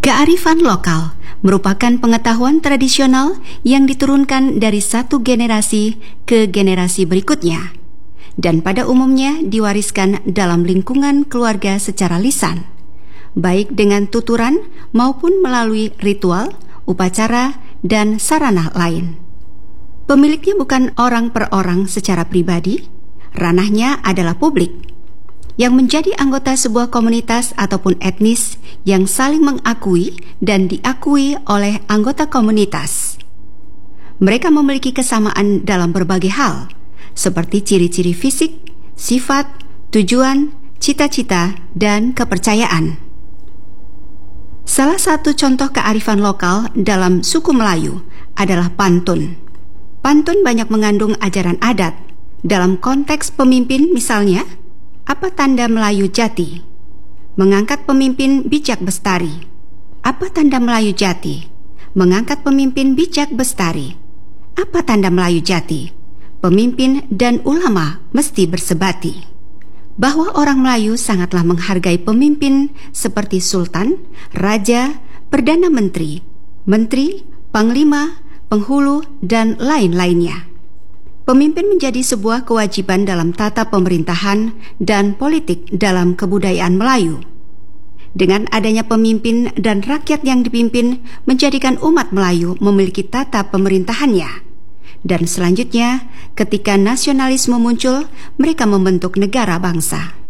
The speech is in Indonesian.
Kearifan lokal merupakan pengetahuan tradisional yang diturunkan dari satu generasi ke generasi berikutnya, dan pada umumnya diwariskan dalam lingkungan keluarga secara lisan, baik dengan tuturan maupun melalui ritual, upacara, dan sarana lain. Pemiliknya bukan orang per orang secara pribadi, ranahnya adalah publik, yang menjadi anggota sebuah komunitas ataupun etnis yang saling mengakui dan diakui oleh anggota komunitas. Mereka memiliki kesamaan dalam berbagai hal, seperti ciri-ciri fisik, sifat, tujuan, cita-cita, dan kepercayaan. Salah satu contoh kearifan lokal dalam suku Melayu adalah pantun. Pantun banyak mengandung ajaran adat. Dalam konteks pemimpin misalnya, apa tanda Melayu jati? Mengangkat pemimpin bijak bestari. Apa tanda Melayu jati? Mengangkat pemimpin bijak bestari. Apa tanda Melayu jati? Pemimpin dan ulama mesti bersebati. Bahwa orang Melayu sangatlah menghargai pemimpin seperti sultan, raja, perdana menteri, menteri, panglima, penghulu, dan lain-lainnya. Pemimpin menjadi sebuah kewajiban dalam tata pemerintahan dan politik dalam kebudayaan Melayu. Dengan adanya pemimpin dan rakyat yang dipimpin menjadikan umat Melayu memiliki tata pemerintahannya. Dan selanjutnya, ketika nasionalisme muncul, mereka membentuk negara bangsa.